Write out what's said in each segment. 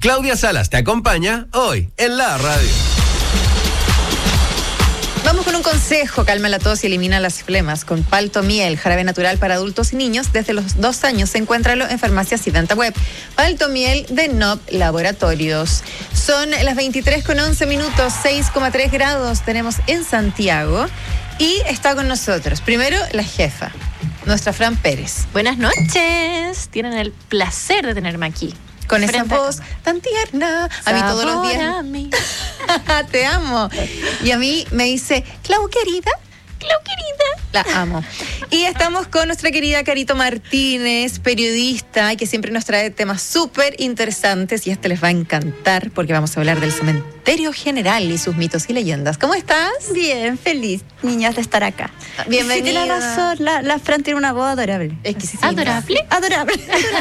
Claudia Salas te acompaña hoy en la radio. Vamos con un consejo: calma la tos y elimina las flemas con Paltomiel, jarabe natural para adultos y niños desde los 2 años. Encuéntralo en farmacias y venta web. Paltomiel de NOP Laboratorios. Son las 23:11, 6,3 grados tenemos en Santiago. Y está con nosotros, primero, la jefa, nuestra Fran Pérez. Buenas noches. Tienen el placer de tenerme aquí. Con esa voz tan tierna. A mí todos los días. A mí. Te amo. Y a mí me dice, Clau querida. Clau querida. La amo. Y estamos con nuestra querida Carito Martínez, periodista, que siempre nos trae temas súper interesantes, y este les va a encantar porque vamos a hablar del Cementerio General y sus mitos y leyendas. ¿Cómo estás? Bien, feliz, niñas, de estar acá. Bienvenida. Sí, tiene razón, la Fran tiene una voz adorable. Exquisita. ¿Adorable? Adorable.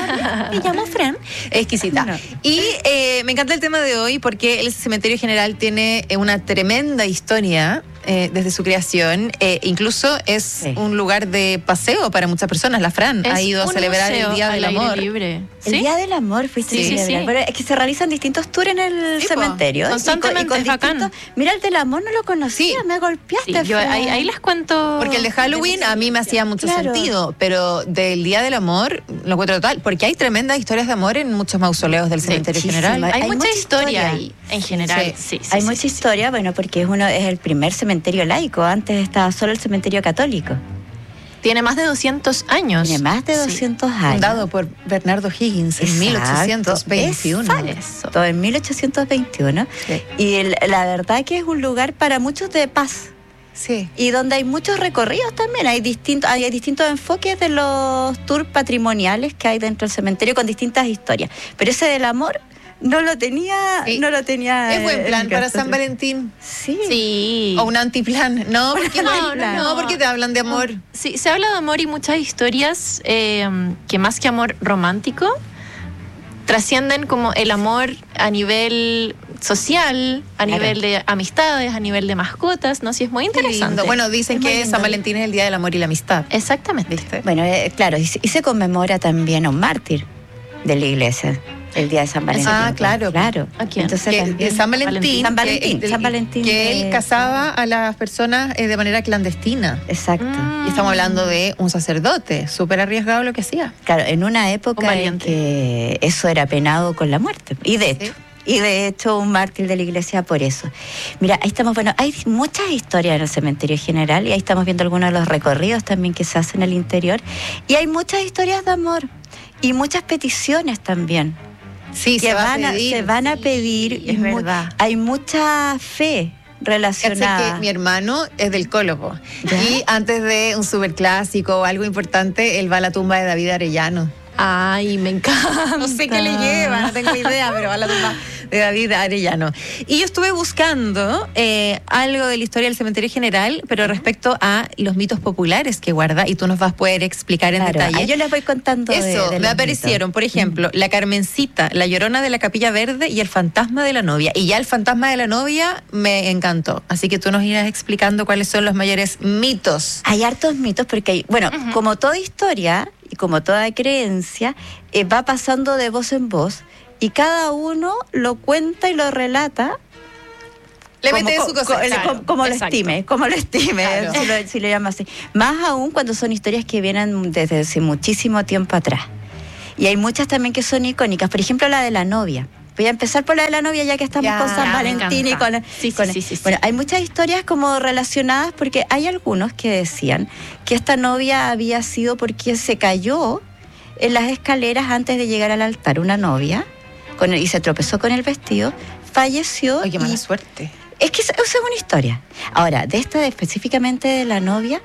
Me llamo Fran. Exquisita. No. Y me encanta el tema de hoy porque el Cementerio General tiene una tremenda historia desde su creación. Incluso es un lugar de paseo para muchas personas. La Fran ha ido a celebrar el Día del Amor. Libre. El Día del Amor fuiste Sí, a celebrar. sí. Pero es que se realizan distintos tours en el cementerio. Constantemente, y con es bacán. Mira, el del amor no lo conocía, Sí. me golpeaste. Sí, yo Fran. ahí les cuento. Porque el de Halloween a mí me hacía mucho Claro. sentido, pero del Día del Amor lo encuentro total, porque hay tremendas historias de amor en muchos mausoleos del Cementerio muchísimas. General. Hay hay mucha mucha historia historia. ahí, en general. Sí. Sí, Hay mucha historia, bueno, porque es el primer cementerio laico. Antes estaba solo el cementerio católico. Tiene más de 200 años. Tiene más de 200 años. Fundado por Bernardo Higgins en Exacto. 1821. Exacto, en 1821. Sí. Y la verdad que es un lugar para muchos de paz. Sí. Y donde hay muchos recorridos también. Hay distintos enfoques de los tours patrimoniales que hay dentro del cementerio con distintas historias. Pero ese del amor no lo tenía. Sí. No lo tenía. Es buen plan en para casa. San Valentín. Sí. Sí. O un antiplan. No, porque No. porque te hablan de amor. Sí, se habla de amor y muchas historias que más que amor romántico trascienden como el amor a nivel social, a Claro. nivel de amistades, a nivel de mascotas, ¿no? Sí, es muy Qué interesante. lindo. Bueno, dicen Es muy que lindo. San Valentín es el Día del Amor y la Amistad. Exactamente. ¿Viste? Bueno, claro, y se conmemora también a un mártir de la iglesia. El día de San Valentín. Ah, claro. Claro. ¿A quién? Entonces, Que también- San Valentín, San Valentín, que, San Valentín que de- él casaba a las personas de manera clandestina. Exacto. Y estamos hablando de un sacerdote, súper arriesgado lo que hacía. Claro, en una Un época en valiente. que eso era penado con la muerte. Y de hecho, un mártir de la iglesia por eso. Mira, ahí estamos, bueno, hay muchas historias en el Cementerio General y ahí estamos viendo algunos de los recorridos también que se hacen en el interior. Y hay muchas historias de amor y muchas peticiones también. Sí, Que se van a pedir. es verdad. Hay mucha fe relacionada. Que mi hermano es del Cólogo. Y antes de un superclásico o algo importante, él va a la tumba de David Arellano. Ay, me encanta. No sé qué le lleva, no tengo idea, pero va a la tumba de David Arellano. Y yo estuve buscando algo de la historia del Cementerio General, pero respecto a los mitos populares que guarda, y tú nos vas a poder explicar en Claro, detalle. ahí yo les voy contando Eso, de me los aparecieron, mitos. por ejemplo, la Carmencita, la Llorona de la Capilla Verde y el fantasma de la novia. Y ya el fantasma de la novia me encantó. Así que tú nos irás explicando cuáles son los mayores mitos. Hay hartos mitos porque hay, bueno, como toda historia y como toda creencia, va pasando de voz en voz y cada uno lo cuenta y lo relata Le mete su cosa. como lo exacto. estime, Claro. si lo llama así. Más aún cuando son historias que vienen desde hace muchísimo tiempo atrás. Y hay muchas también que son icónicas, por ejemplo la de la novia. Voy a empezar por la de la novia ya que estamos Ya, con San me Valentín y encanta. con... Sí, con- sí. Bueno, hay muchas historias como relacionadas porque hay algunos que decían que esta novia había sido porque se cayó en las escaleras antes de llegar al altar. Una novia y se tropezó con el vestido, falleció. Ay, qué mala y suerte. es que esa es una historia. Ahora, de esta específicamente de la novia,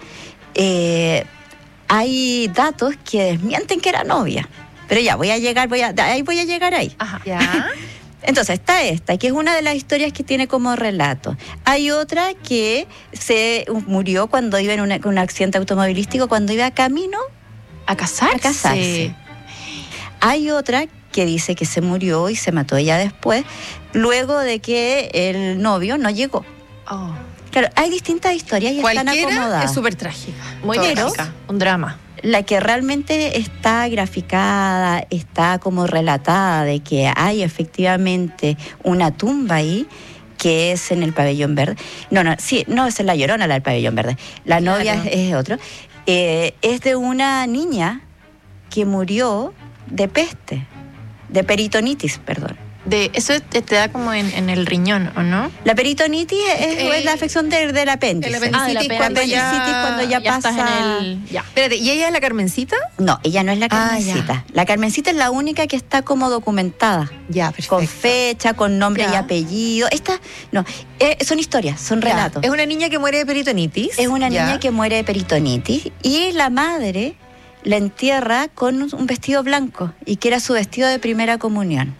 hay datos que desmienten que era novia. Pero ya, voy a llegar ahí. Ajá. Ya. Entonces, está esta, que es una de las historias que tiene como relato. Hay otra que se murió cuando iba en un accidente automovilístico, cuando iba camino ¿A casarse? a casarse. Hay otra que dice que se murió y se mató ella después, luego de que el novio no llegó. Oh, Claro, hay distintas historias y están Cualquiera acomodadas. es súper trágica. muy Todas. trágica. Un drama. la que realmente está graficada, está como relatada de que hay efectivamente una tumba ahí, que es en el Pabellón Verde. No, es en La Llorona, la del Pabellón Verde. La novia es otro. Es de una niña que murió de peste, de peritonitis, perdón. Eso te da como en el riñón, ¿o no? La peritonitis es la afección del apéndice. El apendicitis, cuando ya pasa... Estás en el... Ya. Espérate, ¿y ella es la Carmencita? No, ella no es la Carmencita. La Carmencita es la única que está como documentada. Ya, perfecto. Con fecha, con nombre y apellido. Son historias, son relatos. Es una niña que muere de peritonitis. Es una niña que muere de peritonitis y la madre la entierra con un vestido blanco y que era su vestido de primera comunión.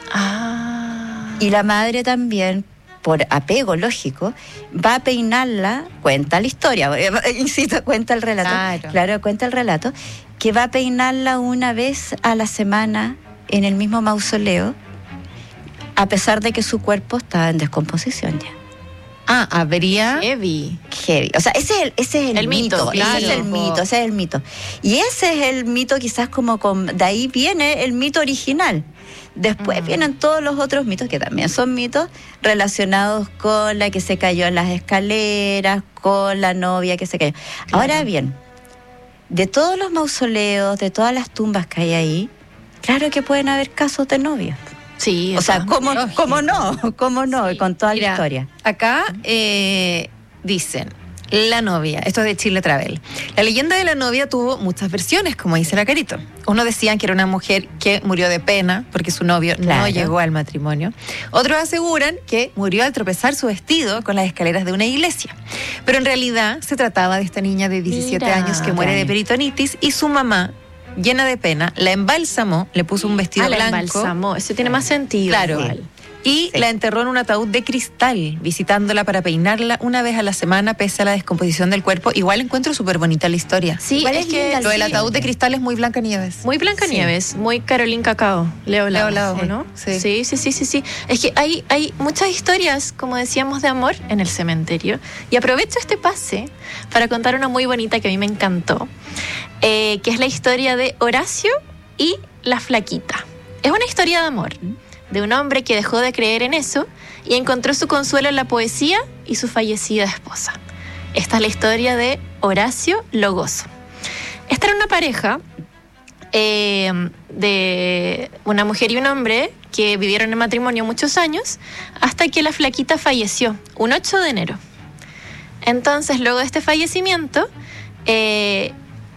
Y la madre también, por apego lógico, va a peinarla, cuenta la historia, insisto, cuenta el relato. Claro, cuenta el relato, que va a peinarla una vez a la semana en el mismo mausoleo, a pesar de que su cuerpo estaba en descomposición ya. Habría... Heavy. O sea, ese es el mito. Claro. Ese es el mito. Y ese es el mito quizás de ahí viene el mito original. Después vienen todos los otros mitos, que también son mitos, relacionados con la que se cayó en las escaleras, con la novia que se cayó. Claro. Ahora bien, de todos los mausoleos, de todas las tumbas que hay ahí, claro que pueden haber casos de novios. Sí. O sea, ¿cómo no? Sí. Con toda la historia. Acá dicen... La novia, esto es de Chile Travel. La leyenda de la novia tuvo muchas versiones, como dice la Carito. Unos decían que era una mujer que murió de pena porque su novio no llegó al matrimonio. Otros aseguran que murió al tropezar su vestido con las escaleras de una iglesia. Pero en realidad se trataba de esta niña de 17 años que muere de peritonitis y su mamá, llena de pena, la embalsamó, le puso un vestido blanco. La embalsamó, eso tiene más sentido. Claro. Igual. Y la enterró en un ataúd de cristal, visitándola para peinarla una vez a la semana pese a la descomposición del cuerpo. Igual encuentro súper bonita la historia. Sí, es que lo del ataúd de cristal es muy Blancanieves. Muy Blancanieves, muy Carolina Cacao. Leo Lago, ¿no? Sí. Sí. Es que hay muchas historias, como decíamos, de amor en el cementerio. Y aprovecho este pase para contar una muy bonita que a mí me encantó, que es la historia de Horacio y la flaquita. Es una historia de amor, de un hombre que dejó de creer en eso y encontró su consuelo en la poesía y su fallecida esposa. Esta es la historia de Horacio Logoso. Esta era una pareja de una mujer y un hombre que vivieron en matrimonio muchos años hasta que la flaquita falleció, un 8 de enero. Entonces, luego de este fallecimiento, él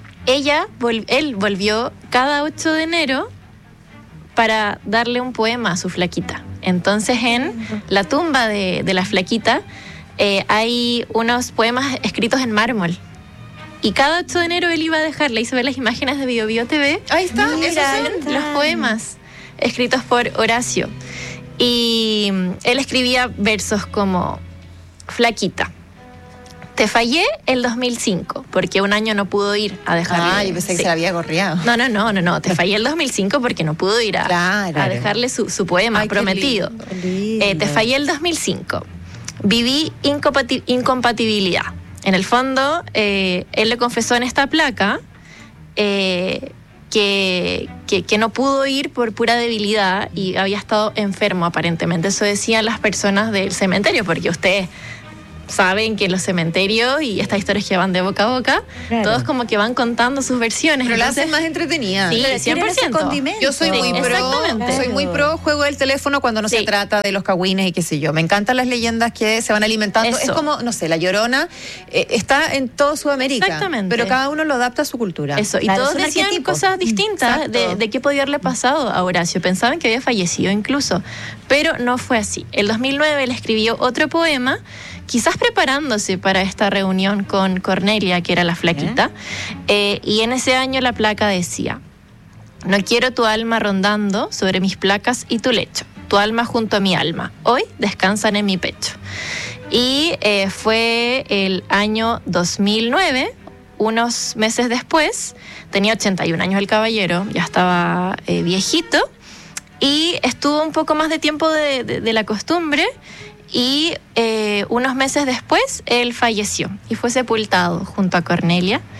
volvió cada 8 de enero para darle un poema a su flaquita. Entonces, en la tumba de la flaquita hay unos poemas escritos en mármol. Y cada 8 de enero él iba a dejar, le hizo ver las imágenes de Bio TV. Ahí está, esos son los poemas escritos por Horacio. Y él escribía versos como: flaquita, te fallé el 2005, porque un año no pudo ir a dejarle... yo pensé que se la había gorreado. No, te fallé el 2005 porque no pudo ir a dejarle su poema prometido. Te fallé el 2005. Viví incompatibilidad. En el fondo, él le confesó en esta placa que no pudo ir por pura debilidad y había estado enfermo aparentemente. Eso decían las personas del cementerio, porque ustedes saben que los cementerios y estas historias que van de boca a boca, todos como que van contando sus versiones. Pero la hacen más entretenida. Sí, 100%. Yo soy muy pro juego del teléfono cuando no se trata de los cagüines y qué sé yo. Me encantan las leyendas que se van alimentando. Es como, no sé, La Llorona está en todo Sudamérica. Exactamente. Pero cada uno lo adapta a su cultura. Eso, y todos decían cosas distintas de qué podía haberle pasado a Horacio. Pensaban que había fallecido incluso, pero no fue así. El 2009 él escribió otro poema, quizás preparándose para esta reunión con Cornelia, que era la flaquita, y en ese año la placa decía: no quiero tu alma rondando sobre mis placas y tu lecho, tu alma junto a mi alma, hoy descansan en mi pecho. Y fue el año 2009, unos meses después, tenía 81 años el caballero, ya estaba viejito, y estuvo un poco más de tiempo de la costumbre. Y unos meses después él falleció y fue sepultado junto a Cornelia.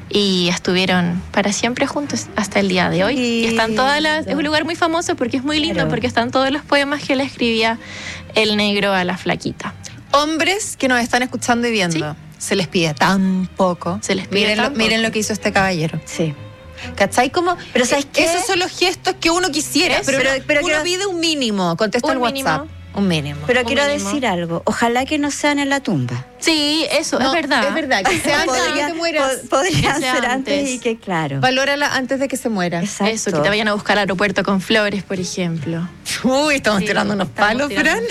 y estuvieron para siempre juntos hasta el día de hoy. Y están todas las... Es un lugar muy famoso porque es muy lindo, porque están todos los poemas que le escribía el negro a la flaquita. Hombres que nos están escuchando y viendo, se les pide tan poco. Se les pide tan poco. Miren lo que hizo este caballero. Sí. ¿Cachai? Como, pero ¿sabes qué? Esos son los gestos que uno quisiera, pero uno pide un mínimo. Contesta el WhatsApp. Un mínimo. Pero quiero decir algo. Ojalá que no sean en la tumba. Sí, eso, es verdad. Es verdad, que sea antes de que te mueras. Podrían ser antes y que, claro. Valórala antes de que se muera. Exacto. Eso, que te vayan a buscar al aeropuerto con flores, por ejemplo. Uy, estamos tirando unos palos, Fran.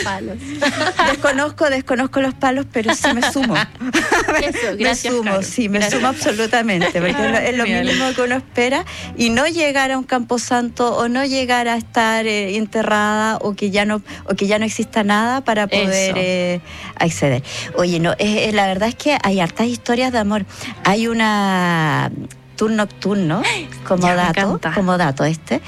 Desconozco los palos, pero sí me sumo. Eso, gracias, me sumo absolutamente, porque es lo mínimo que uno espera, y no llegar a un camposanto o no llegar a estar enterrada o que ya no exista nada para poder acceder. Oye, no, la verdad es que hay hartas historias de amor. Hay una tour nocturno como dato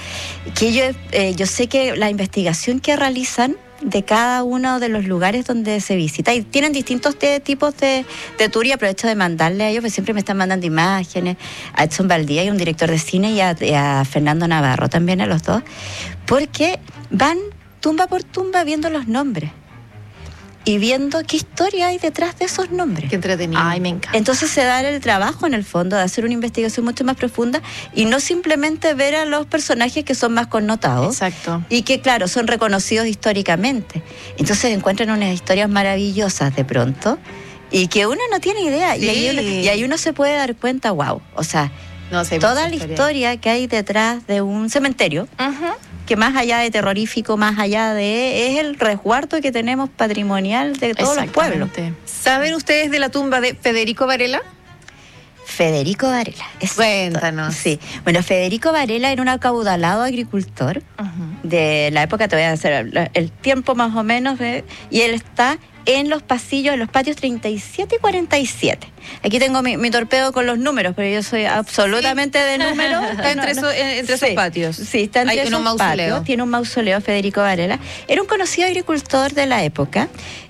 que yo sé que la investigación que realizan de cada uno de los lugares donde se visita, y tienen distintos tipos de tour, y aprovecho de mandarle a ellos, porque siempre me están mandando imágenes, a Edson Valdía, y un director de cine, y a Fernando Navarro también, a los dos, porque van tumba por tumba viendo los nombres y viendo qué historia hay detrás de esos nombres. Qué entretenido. Ay, me encanta. Entonces se da el trabajo, en el fondo, de hacer una investigación mucho más profunda y no simplemente ver a los personajes que son más connotados. Exacto. Y que, claro, son reconocidos históricamente. Entonces encuentran unas historias maravillosas de pronto y que uno no tiene idea. Sí. Y ahí uno se puede dar cuenta, wow, o sea, toda la historia que hay detrás de un cementerio, que más allá de terrorífico, más allá es el resguardo que tenemos patrimonial de todos los pueblos. ¿Saben ustedes de la tumba de Federico Varela? Federico Varela. Cuéntanos. Sí. Bueno, Federico Varela era un acaudalado agricultor de la época, te voy a hacer el tiempo más o menos, y él está en los pasillos, en los patios 37 y 47. Aquí tengo mi torpedo con los números, pero yo soy absolutamente de números. Está entre esos patios. Sí, está entre esos patios. Tiene un mausoleo, Federico Varela. Era un conocido agricultor de la época.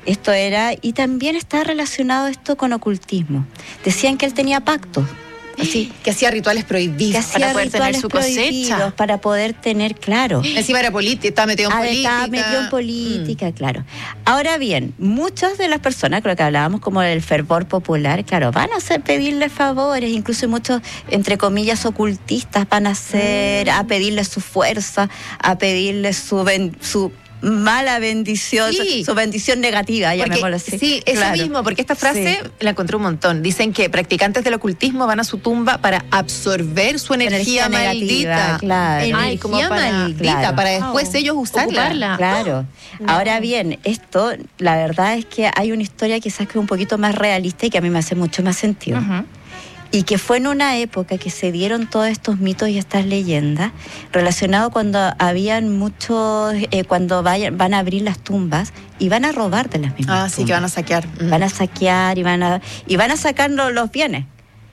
Y también está relacionado esto con ocultismo. Decían que él tenía pactos. Así, que hacía rituales prohibidos para poder tener su cosecha, para poder tener, claro. Encima era política, estaba metido en política. Estaba metido en política, claro. Ahora bien, muchas de las personas, creo que hablábamos como del fervor popular, claro, van a pedirle favores, incluso muchos, entre comillas, ocultistas van a pedirle su fuerza, a pedirle su mala bendición, su bendición negativa, llamémoslo así. Sí, eso mismo, porque esta frase la encontré un montón. Dicen que practicantes del ocultismo van a su tumba para absorber su energía maldita. Claro. Energía maldita, para después ellos usarla. Claro. Ahora bien, esto, la verdad es que hay una historia quizás que es un poquito más realista y que a mí me hace mucho más sentido. Y que fue en una época que se dieron todos estos mitos y estas leyendas relacionados cuando habían muchos, cuando van a abrir las tumbas y van a robar de las mismas tumbas. Sí, que van a saquear. Van a saquear y van a sacar los bienes.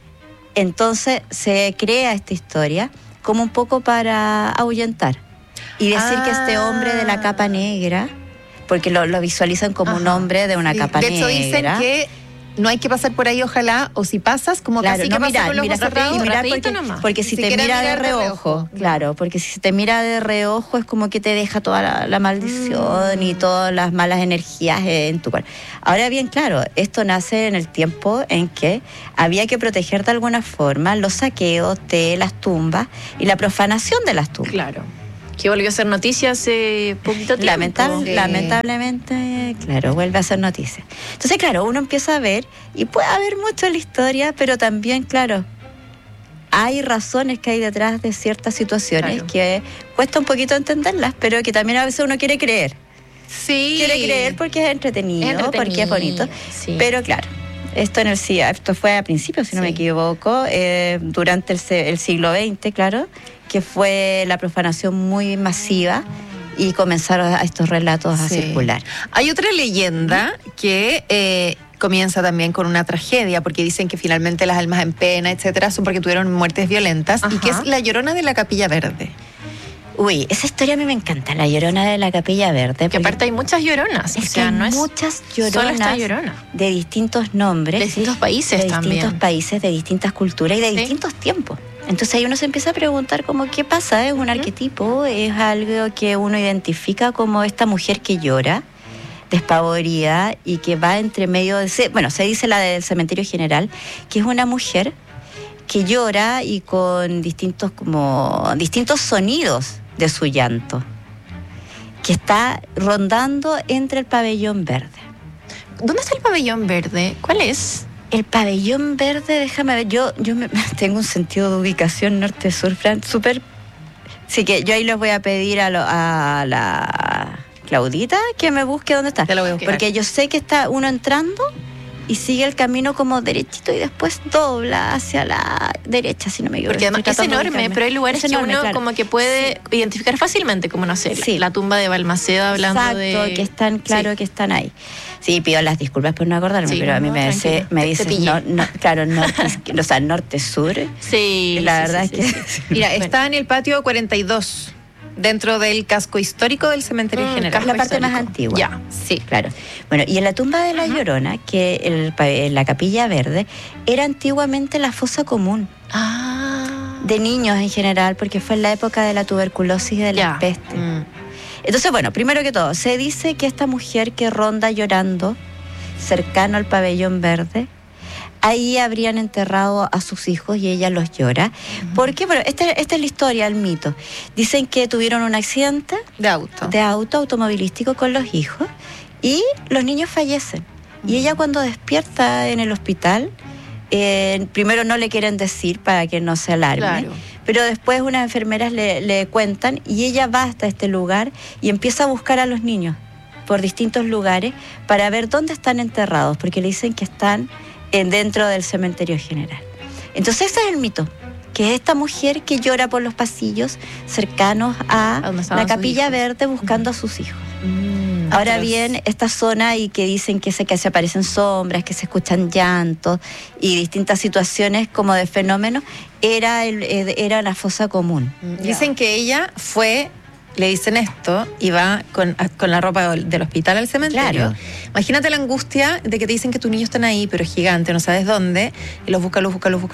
Entonces se crea esta historia como un poco para ahuyentar y decir que este hombre de la capa negra, porque lo visualizan como un hombre de una capa negra. De hecho dicen que no hay que pasar por ahí, ojalá, o si pasas, como casi que pasas con los ojos cerrados. Porque si te mira de reojo, claro, porque si te mira de reojo es como que te deja toda la maldición y todas las malas energías en tu cuerpo. Ahora bien, claro, esto nace en el tiempo en que había que proteger de alguna forma los saqueos de las tumbas y la profanación de las tumbas. Claro. Que volvió a ser noticia hace poquito tiempo. Lamentablemente, claro, vuelve a ser noticia. Entonces, claro, uno empieza a ver, y puede haber mucho en la historia, pero también, claro, hay razones que hay detrás de ciertas situaciones que cuesta un poquito entenderlas, pero que también a veces uno quiere creer. Sí. Quiere creer porque es entretenido, porque es bonito. Sí. Pero claro, esto fue a principios, si no me equivoco, durante el siglo XX, claro, que fue la profanación muy masiva y comenzaron estos relatos a circular. Hay otra leyenda que comienza también con una tragedia, porque dicen que finalmente las almas en pena, etcétera, son porque tuvieron muertes violentas, y que es la Llorona de la Capilla Verde. Uy, esa historia a mí me encanta, la Llorona de la Capilla Verde. Que aparte hay muchas lloronas. Es que hay muchas lloronas solo esta Llorona. De distintos nombres. De distintos países también. De distintos países, de distintas culturas y de distintos tiempos. Entonces ahí uno se empieza a preguntar como qué pasa, ¿es un arquetipo? ¿Es algo que uno identifica como esta mujer que llora, despavorida y que va entre medio de... Bueno, se dice la del Cementerio General, que es una mujer que llora y con distintos sonidos de su llanto, que está rondando entre el pabellón verde. ¿Dónde está el pabellón verde? ¿Cuál es? El pabellón verde, déjame ver, yo tengo un sentido de ubicación norte-sur, Fran, súper... Así que yo ahí les voy a pedir a la Claudita que me busque dónde está. Te lo voy a buscar. Porque yo sé que está uno entrando y sigue el camino como derechito y después dobla hacia la derecha, si no me equivoco. Porque además es enorme, pero hay lugares que uno como que puede identificar fácilmente, como no sé, la tumba de Balmaceda hablando exacto, que están, claro, que están ahí. Sí, pido las disculpas por no acordarme, pero a mí me dice norte-sur. Sí. La verdad es que... Mira, está en el patio 42. Dentro del casco histórico del Cementerio General. La parte más antigua. Ya, sí. Claro. Bueno, y en la tumba de la Llorona, que en la Capilla Verde, era antiguamente la fosa común. De niños en general, porque fue en la época de la tuberculosis y de la peste. Entonces, bueno, primero que todo, se dice que esta mujer que ronda llorando cercano al pabellón verde, ahí habrían enterrado a sus hijos y ella los llora. Porque, bueno, esta es la historia, el mito. Dicen que tuvieron un accidente de auto automovilístico con los hijos y los niños fallecen. Y ella cuando despierta en el hospital, primero no le quieren decir para que no se alarme, pero después unas enfermeras le cuentan y ella va hasta este lugar y empieza a buscar a los niños por distintos lugares para ver dónde están enterrados, porque le dicen que están dentro del Cementerio General. Entonces ese es el mito, que es esta mujer que llora por los pasillos cercanos a la Capilla Verde buscando a sus hijos. Ahora bien, esta zona y que dicen que se aparecen sombras, que se escuchan llantos y distintas situaciones como de fenómenos, era la fosa común. Dicen que ella fue... Le dicen esto y va con la ropa del hospital al cementerio. Claro. Imagínate la angustia de que te dicen que tus niños están ahí, pero es gigante, no sabes dónde, y los busca.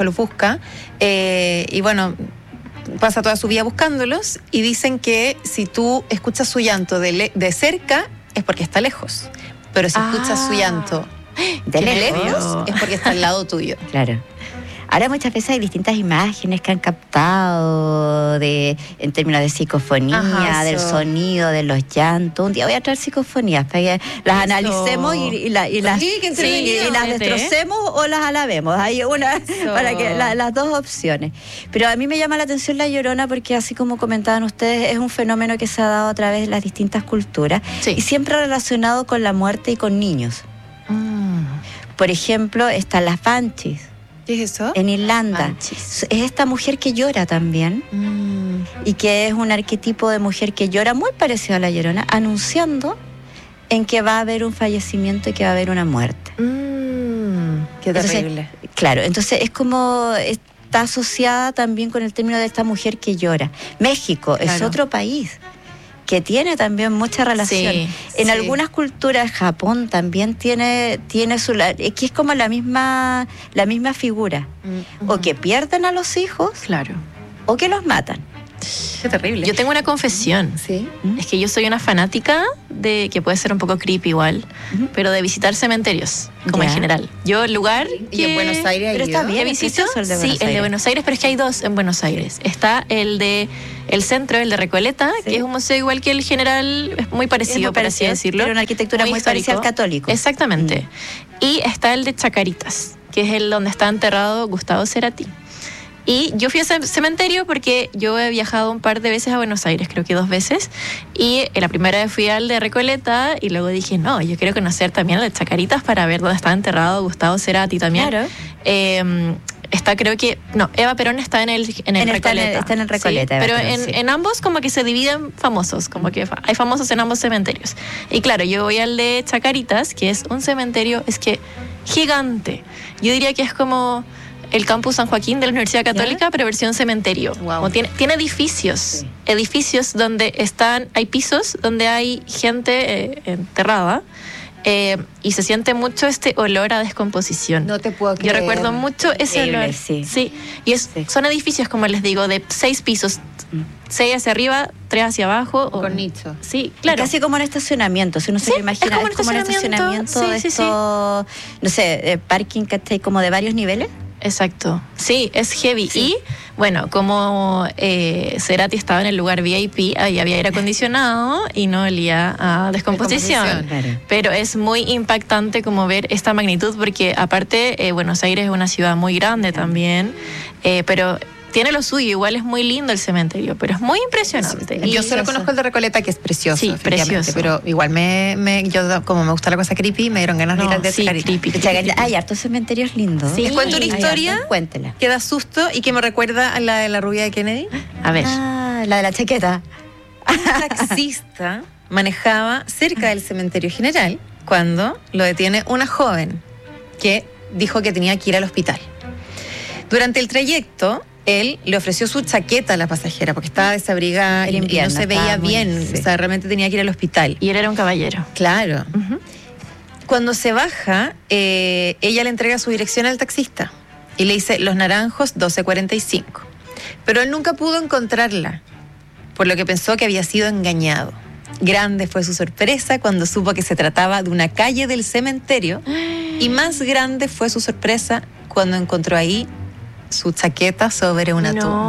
Y bueno, pasa toda su vida buscándolos y dicen que si tú escuchas su llanto de cerca es porque está lejos, pero si escuchas su llanto de lejos es porque está al lado tuyo. Claro. Ahora muchas veces hay distintas imágenes que han captado en términos de psicofonía, del sonido, de los llantos. Un día voy a traer psicofonías para que las analicemos y las destrocemos o las alabemos. Hay una para que las dos opciones. Pero a mí me llama la atención la Llorona porque, así como comentaban ustedes, es un fenómeno que se ha dado a través de las distintas culturas y siempre relacionado con la muerte y con niños. Por ejemplo, están las banshees. ¿Qué es eso? En Irlanda. Es esta mujer que llora también y que es un arquetipo de mujer que llora muy parecido a la Llorona, anunciando en que va a haber un fallecimiento y que va a haber una muerte. Qué terrible. Claro, entonces es como... Está asociada también con el término de esta mujer que llora. México es otro país que tiene también mucha relación. En algunas culturas, Japón también tiene su... que es como la misma figura. O que pierden a los hijos, o que los matan. Qué terrible. Yo tengo una confesión. ¿Sí? Es que yo soy una fanática de, que puede ser un poco creepy igual, pero de visitar cementerios, como en general. Yo, el lugar y en Buenos Aires, pero está bien, visito, el de Buenos Aires, pero es que hay dos en Buenos Aires. Está el de el centro, el de Recoleta, que es un museo igual que el General, es muy parecido, por así decirlo. Tiene una arquitectura muy parecida al católico. Exactamente. Y está el de Chacaritas, que es el donde está enterrado Gustavo Cerati. Y yo fui a ese cementerio porque yo he viajado un par de veces a Buenos Aires, creo que 2 veces, y la primera vez fui al de Recoleta y luego dije, no, yo quiero conocer también el de Chacaritas para ver dónde está enterrado Gustavo Cerati también. Claro. Está, creo que, no, Eva Perón está en el Recoleta. Está en el Recoleta. Sí, pero en ambos como que se dividen famosos, como que hay famosos en ambos cementerios. Y claro, yo voy al de Chacaritas, que es un cementerio, es que gigante. Yo diría que es como... el campus San Joaquín de la Universidad Católica, pero versión cementerio. Wow. Como tiene edificios, edificios donde hay pisos donde hay gente enterrada. Y se siente mucho este olor a descomposición. No te puedo creer. Yo recuerdo mucho ese olor. Sí. Y son edificios, como les digo, de 6 pisos. 6 hacia arriba, 3 hacia abajo. Con nicho. Sí, claro. Casi como en estacionamiento, si uno se lo imagina. Es como un estacionamiento de esto, no sé, parking, ¿cachai? Como de varios niveles. Exacto. Sí, es heavy. Sí. Y bueno, como Cerati estaba en el lugar VIP, ahí había aire acondicionado y no olía a descomposición. Claro. Pero es muy impactante como ver esta magnitud, porque aparte Buenos Aires es una ciudad muy grande también, pero tiene lo suyo. Igual es muy lindo el cementerio, pero es muy impresionante. Yo solo conozco el de Recoleta, que es precioso. Sí, precioso. Pero igual yo, como me gusta la cosa creepy, me dieron ganas de ir al de creepy. Hay hartos cementerios lindos. Sí. Les cuento una historia Cuéntela. que da susto y que me recuerda a la de la rubia de Kennedy. A ver. La de la chaqueta. Un taxista manejaba cerca del cementerio general cuando lo detiene una joven que dijo que tenía que ir al hospital. Durante el trayecto, él le ofreció su chaqueta a la pasajera porque estaba desabrigada y no se veía bien. Sí. O sea, realmente tenía que ir al hospital. Y él era un caballero. Claro. Ujú. Cuando se baja, ella le entrega su dirección al taxista y le dice Los Naranjos 12:45. Pero él nunca pudo encontrarla, por lo que pensó que había sido engañado. Grande fue su sorpresa cuando supo que se trataba de una calle del cementerio, y más grande fue su sorpresa cuando encontró ahí su chaqueta sobre una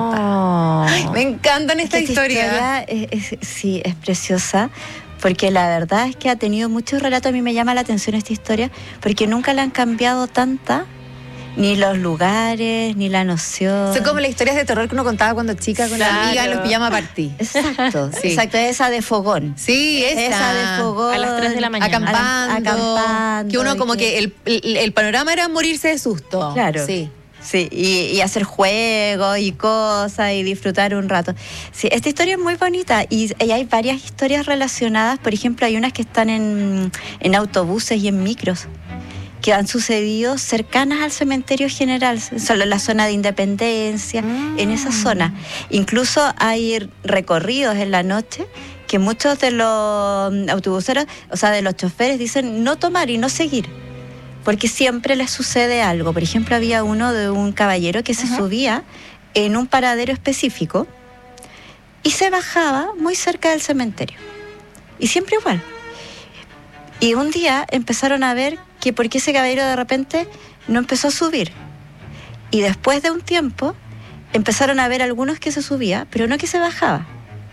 tumba. Ay, me encantan esta historia. Sí, es preciosa, porque la verdad es que ha tenido muchos relatos. A mí me llama la atención esta historia, porque nunca la han cambiado tanta, ni los lugares, ni la noción. Son como las historias de terror que uno contaba cuando chica con la amiga en los pijama party. Exacto, Sí. exacto, esa de fogón. Sí, Esa de fogón. A las 3 de la mañana. Acampando. Que uno como que el panorama era morirse de susto. Claro. Sí. Sí, y hacer juegos y cosas y disfrutar un rato. Sí, esta historia es muy bonita y hay varias historias relacionadas. Por ejemplo, hay unas que están en autobuses y en micros que han sucedido cercanas al cementerio general, solo en la zona de Independencia, en esa zona. Incluso hay recorridos en la noche que muchos de los autobuseros, o sea, de los choferes, dicen no tomar y no seguir, porque siempre les sucede algo. Por ejemplo, había uno de un caballero que se subía en un paradero específico y se bajaba muy cerca del cementerio. Y siempre igual. Y un día empezaron a ver que por qué ese caballero de repente no empezó a subir. Y después de un tiempo empezaron a ver algunos que se subía, pero no que se bajaba.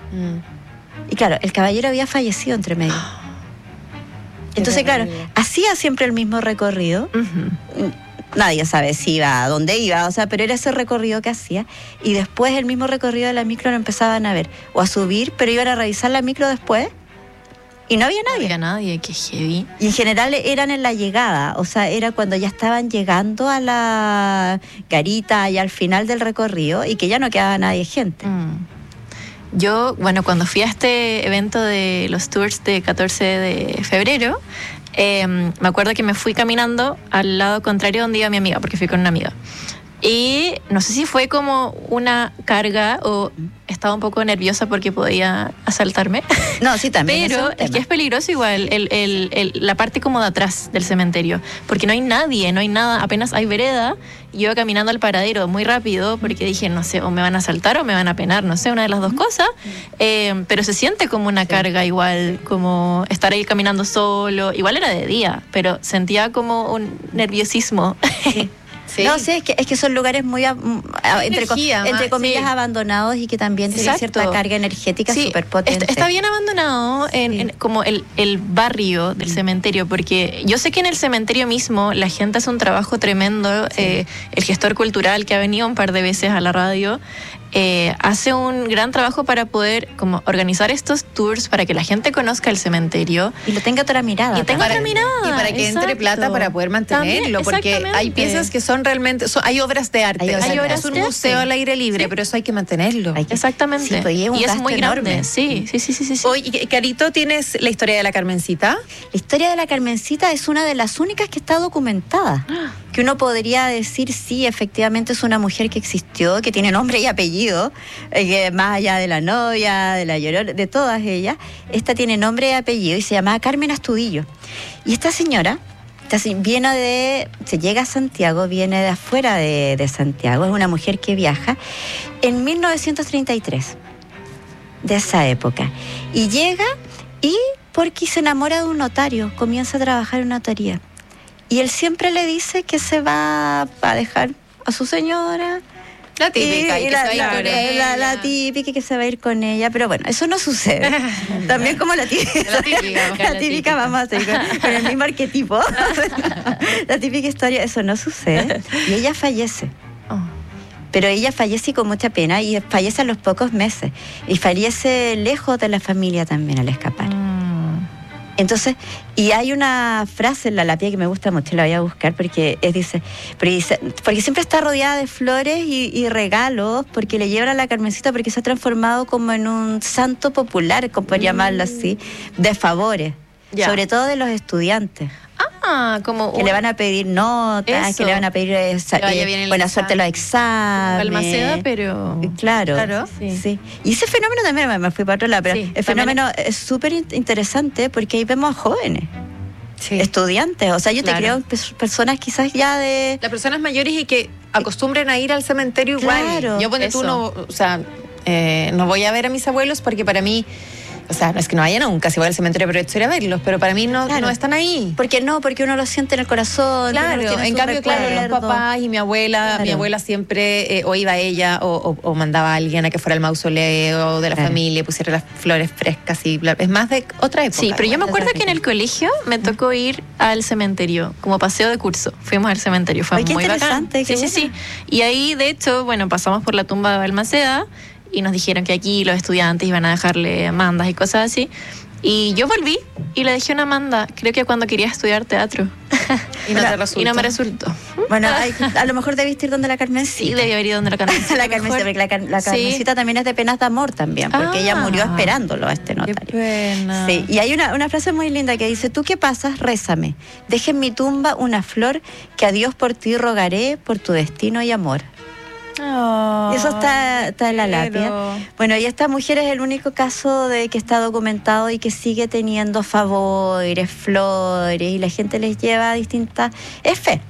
Y claro, el caballero había fallecido entre medio. Entonces, claro, hacía siempre el mismo recorrido. Nadie sabe si iba a dónde iba, o sea, pero era ese recorrido que hacía. Y después el mismo recorrido de la micro lo empezaban a ver. O a subir, pero iban a revisar la micro después y no había nadie. No había nadie, qué heavy. Y en general eran en la llegada, o sea, era cuando ya estaban llegando a la garita y al final del recorrido y que ya no quedaba nadie gente. Yo, bueno, cuando fui a este evento de los tours de 14 de febrero, me acuerdo que me fui caminando al lado contrario donde iba mi amiga, porque fui con una amiga. Y no sé si fue como una carga o estaba un poco nerviosa porque podía asaltarme. No, sí, también. Pero es que es peligroso igual la parte como de atrás del cementerio, porque no hay nadie, no hay nada, apenas hay vereda. Y yo iba caminando al paradero muy rápido porque dije, no sé, o me van a asaltar o me van a penar, no sé, una de las dos cosas. Pero se siente como una carga igual, como estar ahí caminando solo. Igual era de día, pero sentía como un nerviosismo. Sí. Sí. No, sí, es que son lugares muy, entre comillas, abandonados y que también tienen cierta carga energética súper potente. Está bien abandonado como el barrio del cementerio, porque yo sé que en el cementerio mismo la gente hace un trabajo tremendo. El gestor cultural que ha venido un par de veces a la radio hace un gran trabajo para poder como organizar estos tours para que la gente conozca el cementerio y lo tenga otra mirada. Y para que entre plata para poder mantenerlo. También, porque hay piezas que son realmente, hay obras de arte. Es un museo al aire libre, pero eso hay que mantenerlo. Exactamente. Sí, pues, y es muy grande. Sí. Oye, Carito, ¿tienes la historia de la Carmencita? La historia de la Carmencita es una de las únicas que está documentada. que uno podría decir, sí, efectivamente es una mujer que existió, que tiene nombre y apellido, que más allá de la novia, de la Llorona, de todas ellas, esta tiene nombre y apellido y se llamaba Carmen Astudillo. Y esta señora se llega a Santiago, viene de afuera de Santiago, es una mujer que viaja en 1933, de esa época, y llega y porque se enamora de un notario, comienza a trabajar en una notaría. Y él siempre le dice que se va a dejar a su señora. La típica, y que se va a ir con ella. La típica, que se va a ir con ella. Pero bueno, eso no sucede. También como la típica vamos a seguir con el mismo arquetipo. La típica historia, eso no sucede. Y ella fallece. Pero ella fallece con mucha pena y fallece a los pocos meses. Y fallece lejos de la familia también al escapar. Entonces, y hay una frase en la lápida que me gusta mucho, la voy a buscar porque porque siempre está rodeada de flores y regalos, porque le llevan a la Carmencita porque se ha transformado como en un santo popular, como por llamarlo así, de favores, sobre todo de los estudiantes. Como que le van a pedir notas, que le van a pedir buena suerte en los exámenes. Balmaceda, pero... Claro. Sí. Y ese fenómeno también, me fui para otro lado, pero el fenómeno es súper interesante porque ahí vemos a jóvenes. Estudiantes, o sea, yo te creo personas quizás ya de... Las personas mayores y que acostumbren a ir al cementerio igual. Claro. Yo no voy a ver a mis abuelos porque para mí... O sea, no es que no vayan nunca, si voy al cementerio, pero esto ir a verlos, pero para mí no están ahí. Porque uno lo siente en el corazón. Claro, en cambio, los papás y mi abuela siempre o iba ella o mandaba a alguien a que fuera al mausoleo de la familia, pusiera las flores frescas y bla. Es más de otra época. Sí, pero yo me acuerdo que en el colegio me tocó ir al cementerio, como paseo de curso. Fuimos al cementerio, fue muy bacán. Sí. Y ahí, de hecho, pasamos por la tumba de Balmaceda y nos dijeron que aquí los estudiantes iban a dejarle mandas y cosas así. Y yo volví y le dejé una manda, creo que cuando quería estudiar teatro. Y no me resultó. Bueno, a lo mejor debiste ir donde la Carmencita. Sí, debí haber ido donde la Carmencita. La Carmencita también es de penas de amor también, porque ella murió esperándolo a este notario. Qué pena. Sí, y hay una frase muy linda que dice: tú que pasas, rézame, deja en mi tumba una flor que a Dios por ti rogaré, por tu destino y amor. Y eso está en la lápida. Bueno, y esta mujer es el único caso de que está documentado y que sigue teniendo favores, flores, y la gente les lleva a distintas... Es fe.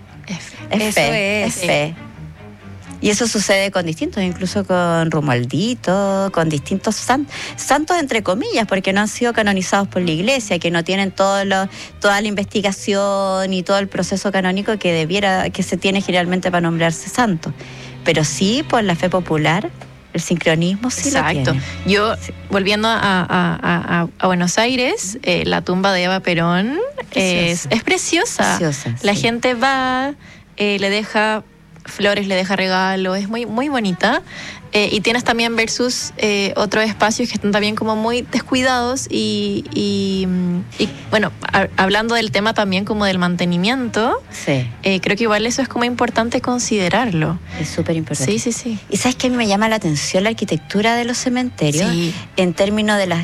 Es fe. Y eso sucede con distintos, incluso con Romualdito, con distintos santos entre comillas, porque no han sido canonizados por la Iglesia, que no tienen toda la investigación y todo el proceso canónico que se tiene generalmente para nombrarse santo. Pero sí, por la fe popular, el sincronismo sí lo tiene. Exacto. Yo, volviendo a Buenos Aires, la tumba de Eva Perón es preciosa. La gente va, le deja flores, le deja regalos, es muy, muy bonita. Y tienes también versus otros espacios que están también como muy descuidados y hablando del tema también como del mantenimiento, creo que igual eso es como importante considerarlo. Es súper importante. Sí. Y ¿sabes qué me llama la atención? La arquitectura de los cementerios, en términos de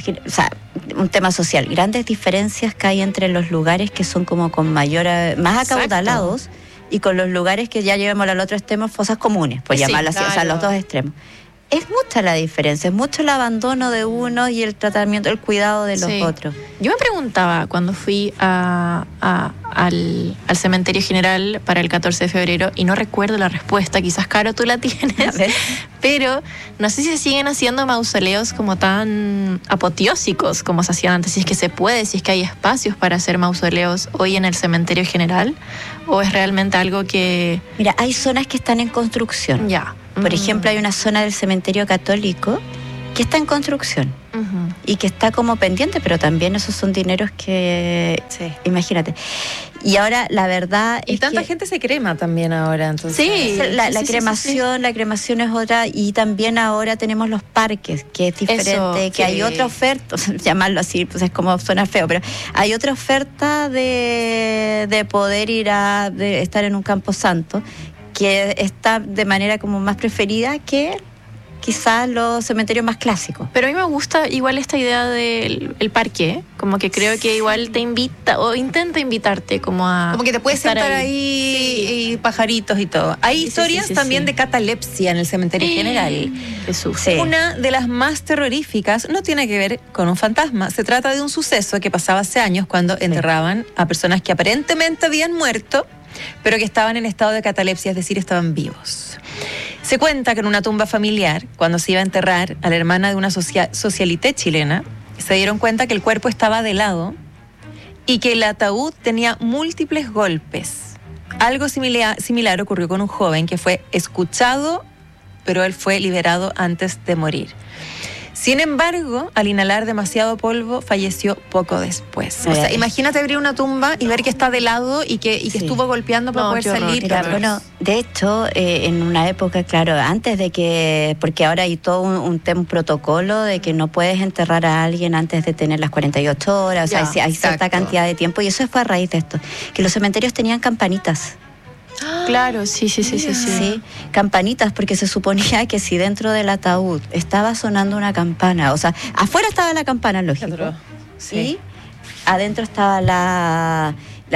un tema social, grandes diferencias que hay entre los lugares que son como con más acaudalados y con los lugares que ya llevamos al otro extremo, fosas comunes, por llamarlo así, o sea, los dos extremos. Es mucha la diferencia, es mucho el abandono de uno y el tratamiento, el cuidado de los otros. Yo me preguntaba cuando fui al cementerio general para el 14 de febrero y no recuerdo la respuesta, quizás Caro tú la tienes, pero no sé si se siguen haciendo mausoleos como tan apoteósicos como se hacían antes, si es que se puede, si es que hay espacios para hacer mausoleos hoy en el cementerio general, o es realmente algo que... Mira, hay zonas que están en construcción. Por ejemplo, hay una zona del cementerio católico que está en construcción y que está como pendiente, pero también esos son dineros que... Imagínate. Y ahora, la verdad y es tanta que gente se crema también ahora, entonces. La cremación es otra, y también ahora tenemos los parques, que es diferente, que hay otra oferta, llamarlo así, pues es como suena feo, pero hay otra oferta de poder ir de estar en un camposanto, que está de manera como más preferida que quizás los cementerios más clásicos. Pero a mí me gusta igual esta idea del el parque, como que creo que igual te invita o intenta invitarte como a... Como que te puedes sentar ahí Sí. y pajaritos y todo. Hay Sí, historias sí, también sí. de catalepsia en el cementerio general. Jesús. Sí. Una de las más terroríficas no tiene que ver con un fantasma. Se trata de un suceso que pasaba hace años cuando enterraban a personas que aparentemente habían muerto, pero que estaban en estado de catalepsia, es decir, estaban vivos. Se cuenta que en una tumba familiar, cuando se iba a enterrar a la hermana de una socialité chilena, se dieron cuenta que el cuerpo estaba de lado y que el ataúd tenía múltiples golpes. Algo similar ocurrió con un joven que fue escuchado, pero él fue liberado antes de morir. Sin embargo, al inhalar demasiado polvo, falleció poco después. O sea, imagínate abrir una tumba y ver que está de lado y que estuvo golpeando para poder qué horror. salir. Mira, bueno, de hecho, en una época, claro, antes de que, porque ahora hay todo un protocolo de que no puedes enterrar a alguien antes de tener las 48 horas, o sea, hay cierta exacto. cantidad de tiempo, y eso fue a raíz de esto, que los cementerios tenían campanitas. Claro, sí. Sí, campanitas, porque se suponía que si dentro del ataúd estaba sonando una campana, o sea, afuera estaba la campana, lógico, y adentro estaba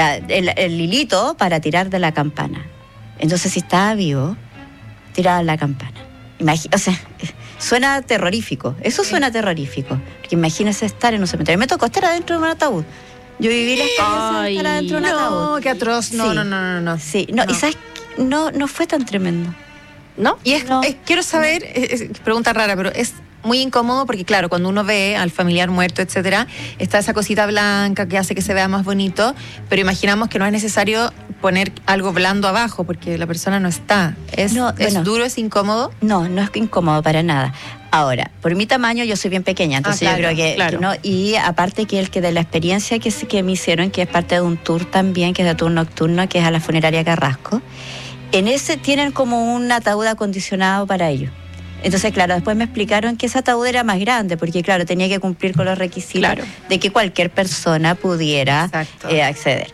el hilito para tirar de la campana. Entonces, si estaba vivo, tiraban la campana. O sea, suena terrorífico, eso suena terrorífico, porque imagínese estar en un cementerio. Me tocó estar adentro de un ataúd. Yo viví la experiencia de estar adentro de un ataúd. No, qué atroz. No, Sí. no. Sí, no, y sabes, no fue tan tremendo. ¿No? Y quiero saber, pregunta rara, pero es muy incómodo porque, claro, cuando uno ve al familiar muerto, etcétera, está esa cosita blanca que hace que se vea más bonito, pero imaginamos que no es necesario poner algo blando abajo porque la persona no está. ¿Es duro, es incómodo? No es incómodo para nada. Ahora, por mi tamaño, yo soy bien pequeña, entonces claro, yo creo que no. Y aparte que de la experiencia que me hicieron, que es parte de un tour también, que es de tour nocturno, que es a la funeraria Carrasco, en ese tienen como un ataúd acondicionado para ellos. Entonces, claro, después me explicaron que ese ataúd era más grande, porque, claro, tenía que cumplir con los requisitos de que cualquier persona pudiera acceder.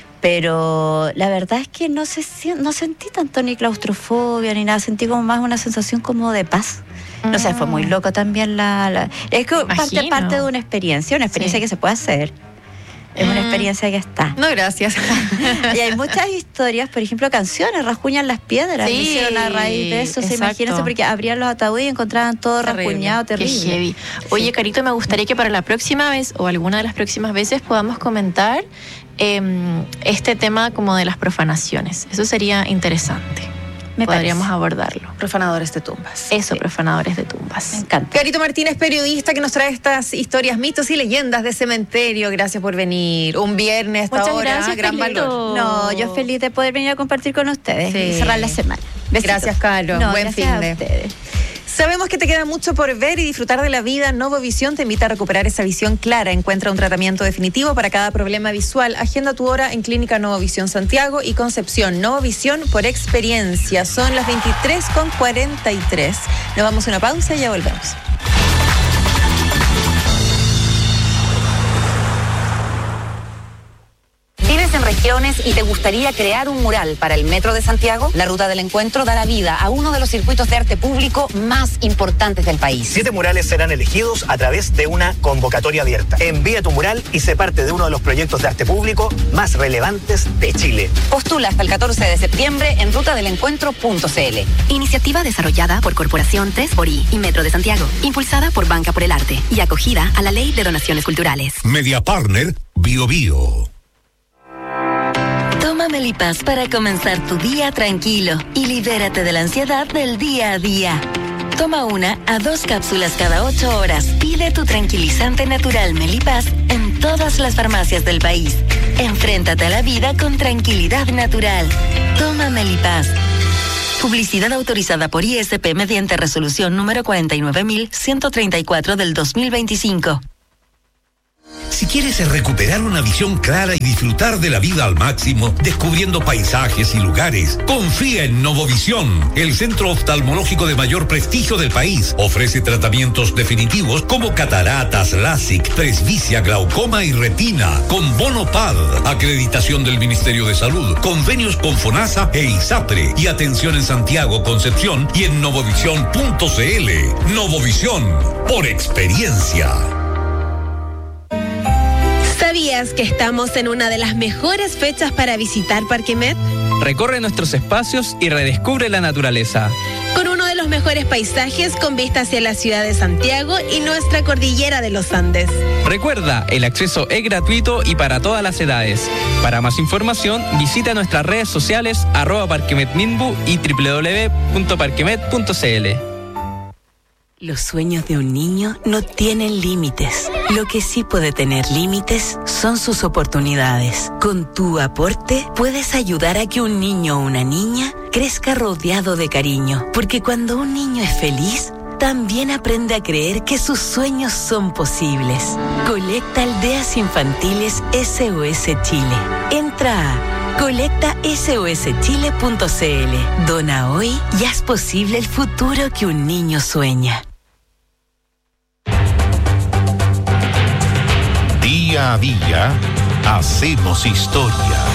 Pero la verdad es que no sentí tanto ni claustrofobia ni nada, sentí como más una sensación como de paz. No sé, fue muy loco también es que parte de una experiencia que se puede hacer. Es una experiencia que está. No, gracias. Y hay muchas historias, por ejemplo, canciones, rasguñan las piedras, Sí, lo hicieron a raíz de eso. exacto. Imagínense, porque abrían los ataúdes y encontraban todo Terrible. rasguñado, terrible. Qué heavy. Oye, Sí. Carito, me gustaría que para la próxima vez o alguna de las próximas veces podamos comentar este tema como de las profanaciones. Eso sería interesante. Me Podríamos parece. abordarlo. Profanadores de tumbas. Eso, Sí. profanadores de tumbas. Me encanta. Carito Martínez, periodista que nos trae estas historias, mitos y leyendas de cementerio. Gracias por venir. Un viernes hasta Muchas ahora, gracias, gran Carlito. valor. No, yo feliz de poder venir a compartir con ustedes Sí. y cerrar la semana. Besitos. Gracias, Caro. No, Buen gracias finde. a ustedes. Sabemos que te queda mucho por ver y disfrutar de la vida. Novovisión te invita a recuperar esa visión clara. Encuentra un tratamiento definitivo para cada problema visual. Agenda tu hora en Clínica Novovisión Santiago y Concepción. Novovisión por experiencia. Son las 23:43. Nos vamos a una pausa y ya volvemos. ¿Vives en regiones y te gustaría crear un mural para el Metro de Santiago? La Ruta del Encuentro dará vida a uno de los circuitos de arte público más importantes del país. 7 murales serán elegidos a través de una convocatoria abierta. Envía tu mural y sé parte de uno de los proyectos de arte público más relevantes de Chile. Postula hasta el 14 de septiembre en rutadelencuentro.cl. Iniciativa desarrollada por Corporación TESPORI y Metro de Santiago, impulsada por Banca por el Arte y acogida a la Ley de Donaciones Culturales. Media Partner Bio Bio. Toma Melipaz para comenzar tu día tranquilo y libérate de la ansiedad del día a día. Toma 1 a 2 cápsulas cada 8 horas. Pide tu tranquilizante natural Melipaz en todas las farmacias del país. Enfréntate a la vida con tranquilidad natural. Toma Melipaz. Publicidad autorizada por ISP mediante resolución número 49.134 del 2025. Si quieres recuperar una visión clara y disfrutar de la vida al máximo, descubriendo paisajes y lugares, confía en Novovisión, el centro oftalmológico de mayor prestigio del país. Ofrece tratamientos definitivos como cataratas, LASIK, presbicia, glaucoma y retina, con bono PAD, acreditación del Ministerio de Salud, convenios con FONASA e ISAPRE, y atención en Santiago, Concepción y en novovisión.cl. Novovisión, por experiencia. ¿Sabías que estamos en una de las mejores fechas para visitar Parque Met? Recorre nuestros espacios y redescubre la naturaleza. Con uno de los mejores paisajes con vista hacia la ciudad de Santiago y nuestra cordillera de los Andes. Recuerda, el acceso es gratuito y para todas las edades. Para más información, visita nuestras redes sociales @parquemetminbu y www.parquemet.cl. Los sueños de un niño no tienen límites. Lo que sí puede tener límites son sus oportunidades. Con tu aporte puedes ayudar a que un niño o una niña crezca rodeado de cariño. Porque cuando un niño es feliz, también aprende a creer que sus sueños son posibles. Colecta Aldeas Infantiles SOS Chile. Entra a colectasoschile.cl. Dona hoy y haz posible el futuro que un niño sueña. Día a día, hacemos historia.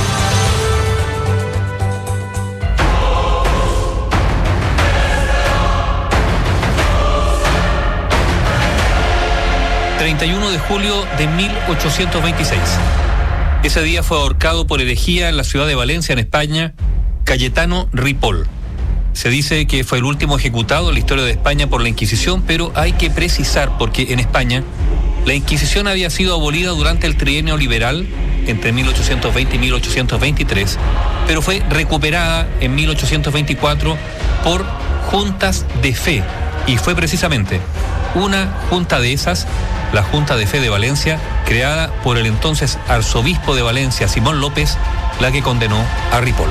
...31 de julio de 1826. Ese día fue ahorcado por herejía en la ciudad de Valencia, en España, Cayetano Ripoll. Se dice que fue el último ejecutado en la historia de España por la Inquisición, pero hay que precisar porque en España la Inquisición había sido abolida durante el trienio liberal entre 1820 y 1823, pero fue recuperada en 1824 por juntas de fe, y fue precisamente una junta de esas, la Junta de Fe de Valencia, creada por el entonces arzobispo de Valencia, Simón López, la que condenó a Ripoll.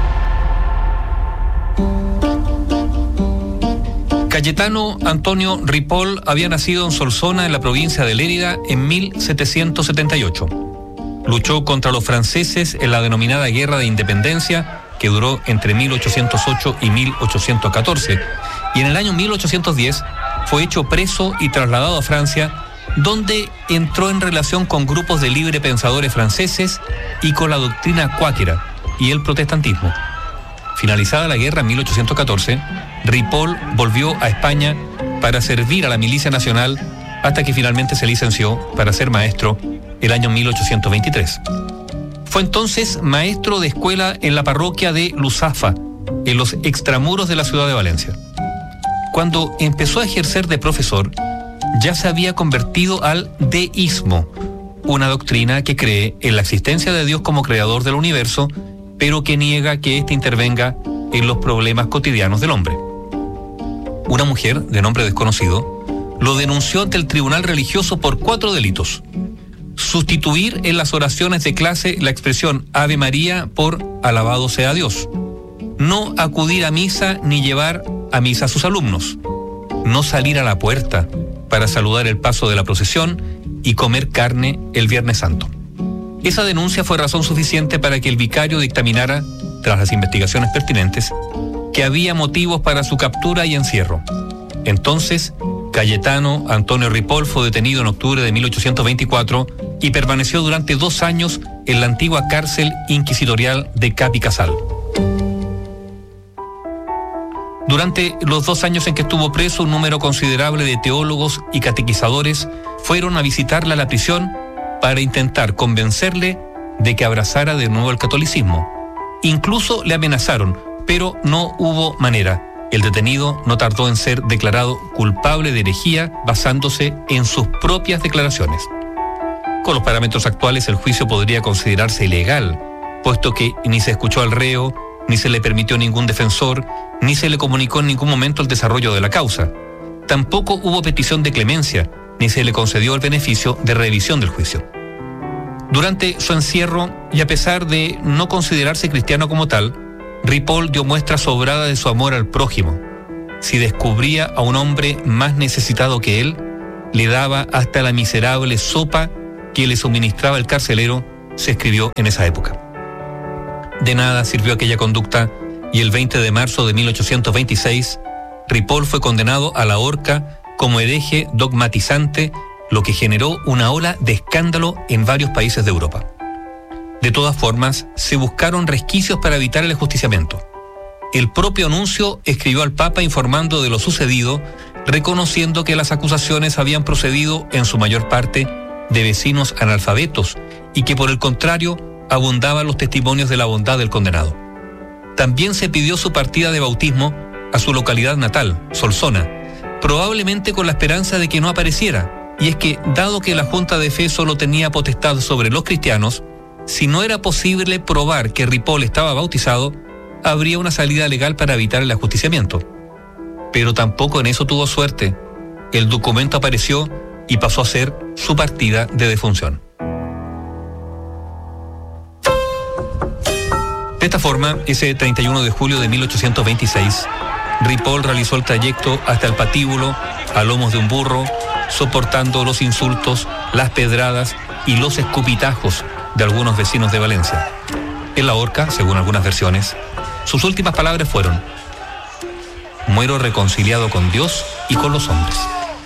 Cayetano Antonio Ripoll había nacido en Solsona, en la provincia de Lérida, en 1778. Luchó contra los franceses en la denominada Guerra de Independencia, que duró entre 1808 y 1814, y en el año 1810 fue hecho preso y trasladado a Francia, donde entró en relación con grupos de libre pensadores franceses y con la doctrina cuáquera y el protestantismo. Finalizada la guerra en 1814, Ripoll volvió a España para servir a la milicia nacional hasta que finalmente se licenció para ser maestro el año 1823. Fue entonces maestro de escuela en la parroquia de Luzafa, en los extramuros de la ciudad de Valencia. Cuando empezó a ejercer de profesor, ya se había convertido al deísmo, una doctrina que cree en la existencia de Dios como creador del universo, pero que niega que éste intervenga en los problemas cotidianos del hombre. Una mujer, de nombre desconocido, lo denunció ante el tribunal religioso por 4 delitos. Sustituir en las oraciones de clase la expresión Ave María por Alabado sea Dios. No acudir a misa ni llevar a misa a sus alumnos. No salir a la puerta para saludar el paso de la procesión y comer carne el Viernes Santo. Esa denuncia fue razón suficiente para que el vicario dictaminara, tras las investigaciones pertinentes, que había motivos para su captura y encierro. Entonces, Cayetano Antonio Ripoll fue detenido en octubre de 1824 y permaneció durante 2 años en la antigua cárcel inquisitorial de Capicasal. Durante los 2 años en que estuvo preso, un número considerable de teólogos y catequizadores fueron a visitarle a la prisión para intentar convencerle de que abrazara de nuevo el catolicismo. Incluso le amenazaron, pero no hubo manera. El detenido no tardó en ser declarado culpable de herejía basándose en sus propias declaraciones. Con los parámetros actuales, el juicio podría considerarse ilegal, puesto que ni se escuchó al reo, ni se le permitió ningún defensor, ni se le comunicó en ningún momento el desarrollo de la causa. Tampoco hubo petición de clemencia, ni se le concedió el beneficio de revisión del juicio. Durante su encierro, y a pesar de no considerarse cristiano como tal, Ripoll dio muestra sobrada de su amor al prójimo. Si descubría a un hombre más necesitado que él, le daba hasta la miserable sopa que le suministraba el carcelero se escribió en esa época. De nada sirvió aquella conducta y el 20 de marzo de 1826, Ripoll fue condenado a la horca como hereje dogmatizante, lo que generó una ola de escándalo en varios países de Europa. De todas formas, se buscaron resquicios para evitar el ajusticiamiento. El propio Nuncio escribió al Papa informando de lo sucedido, reconociendo que las acusaciones habían procedido en su mayor parte de vecinos analfabetos y que por el contrario abundaban los testimonios de la bondad del condenado. También se pidió su partida de bautismo a su localidad natal, Solsona, probablemente con la esperanza de que no apareciera, y es que, dado que la Junta de Fe solo tenía potestad sobre los cristianos, si no era posible probar que Ripoll estaba bautizado, habría una salida legal para evitar el ajusticiamiento. Pero tampoco en eso tuvo suerte. El documento apareció y pasó a ser su partida de defunción. De esta forma, ese 31 de julio de 1826, Ripoll realizó el trayecto hasta el patíbulo a lomos de un burro, soportando los insultos, las pedradas y los escupitajos de algunos vecinos de Valencia. En la horca, según algunas versiones, sus últimas palabras fueron: muero reconciliado con Dios y con los hombres.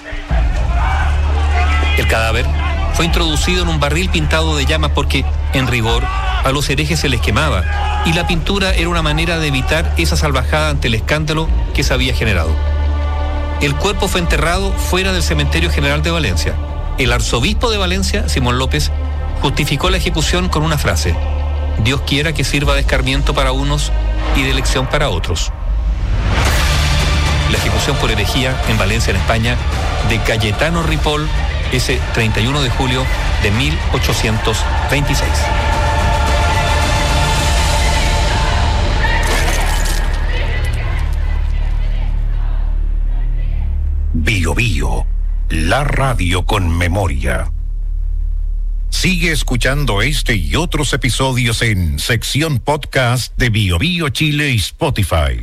El cadáver fue introducido en un barril pintado de llamas porque, en rigor, a los herejes se les quemaba, y la pintura era una manera de evitar esa salvajada ante el escándalo que se había generado. El cuerpo fue enterrado fuera del Cementerio General de Valencia. El arzobispo de Valencia, Simón López, justificó la ejecución con una frase: Dios quiera que sirva de escarmiento para unos y de elección para otros. La ejecución por herejía en Valencia, en España, de Cayetano Ripoll, ese 31 de julio de 1826. Bio Bio, la radio con memoria. Sigue escuchando este y otros episodios en sección podcast de Bio Bio Chile y Spotify.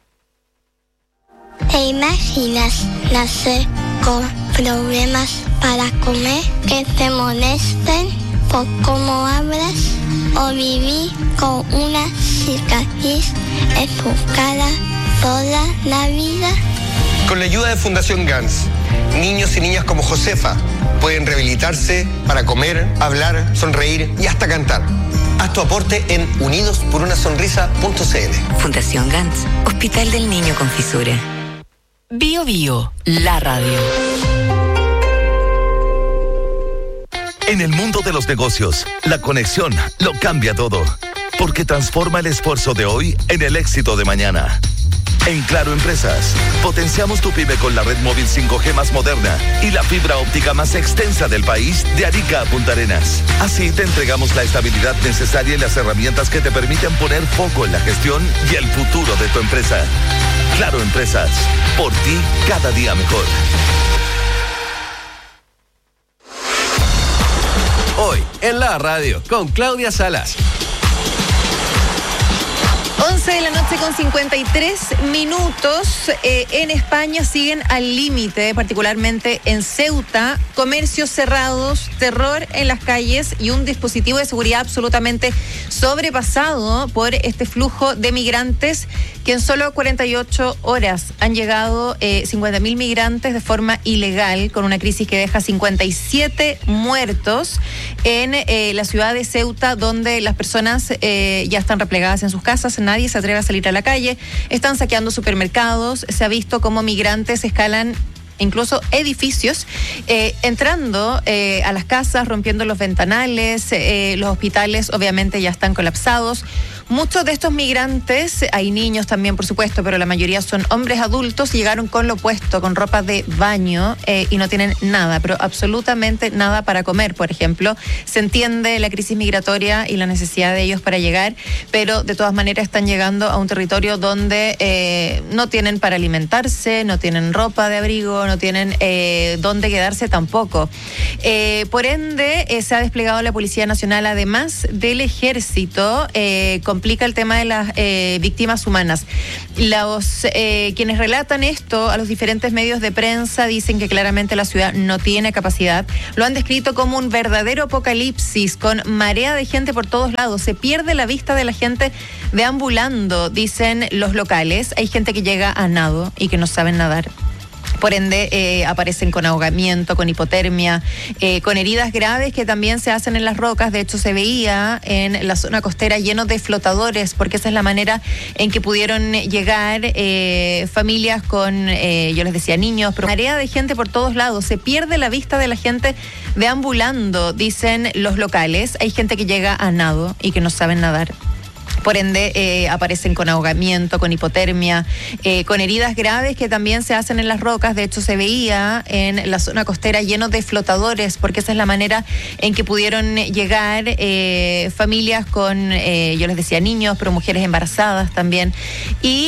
¿Te imaginas nacer con problemas para comer, que te molesten por cómo hablas, o vivir con una cicatriz en tu cara toda la vida? Con la ayuda de Fundación GANS, niños y niñas como Josefa pueden rehabilitarse para comer, hablar, sonreír y hasta cantar. Haz tu aporte en unidosporunasonrisa.cl. Fundación GANS, Hospital del Niño con Fisura. Bio Bio, la radio. En el mundo de los negocios, la conexión lo cambia todo, porque transforma el esfuerzo de hoy en el éxito de mañana. En Claro Empresas, potenciamos tu pyme con la red móvil 5G más moderna y la fibra óptica más extensa del país, de Arica a Punta Arenas. Así te entregamos la estabilidad necesaria y las herramientas que te permiten poner foco en la gestión y el futuro de tu empresa. Claro Empresas, por ti cada día mejor. Hoy en la radio con Claudia Salas. 11 de la noche con 53 minutos. En España siguen al límite, particularmente en Ceuta, comercios cerrados, terror en las calles y un dispositivo de seguridad absolutamente sobrepasado por este flujo de migrantes, que en solo 48 horas han llegado 50.000 migrantes de forma ilegal, con una crisis que deja 57 muertos en la ciudad de Ceuta, donde las personas ya están replegadas en sus casas. Nadie se atreve a salir a la calle, están saqueando supermercados, se ha visto cómo migrantes escalan incluso edificios, entrando a las casas, rompiendo los ventanales, los hospitales obviamente ya están colapsados. Muchos de estos migrantes, hay niños también por supuesto, pero la mayoría son hombres adultos, llegaron con lo puesto, con ropa de baño, y no tienen nada, pero absolutamente nada para comer, por ejemplo. Se entiende la crisis migratoria y la necesidad de ellos para llegar, pero de todas maneras están llegando a un territorio donde no tienen para alimentarse, no tienen ropa de abrigo, no tienen dónde quedarse tampoco. Por ende, se ha desplegado la Policía Nacional, además del Ejército, con complica el tema de las víctimas humanas. Quienes relatan esto a los diferentes medios de prensa dicen que claramente la ciudad no tiene capacidad. Lo han descrito como un verdadero apocalipsis, con marea de gente por todos lados. Se pierde la vista de la gente deambulando, dicen los locales. Hay gente que llega a nado y que no saben nadar. Por ende, aparecen con ahogamiento, con hipotermia, con heridas graves que también se hacen en las rocas. De hecho, se veía en la zona costera lleno de flotadores, porque esa es la manera en que pudieron llegar familias con, yo les decía, niños, pero marea de gente por todos lados. Se pierde la vista de la gente deambulando, dicen los locales. Hay gente que llega a nado y que no saben nadar. Por ende, aparecen con ahogamiento, con hipotermia, con heridas graves que también se hacen en las rocas. De hecho, se veía en la zona costera lleno de flotadores, porque esa es la manera en que pudieron llegar familias con, yo les decía, niños, pero mujeres embarazadas también. Y